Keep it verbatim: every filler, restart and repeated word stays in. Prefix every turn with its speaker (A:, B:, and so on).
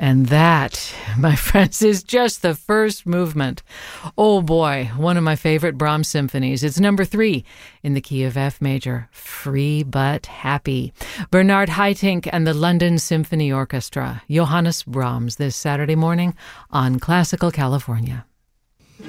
A: And that, my friends, is just the first movement. Oh boy, one of my favorite Brahms symphonies. It's number three in the key of F major, Free But Happy. Bernard Haitink and the London Symphony Orchestra. Johannes Brahms this Saturday morning on Classical California.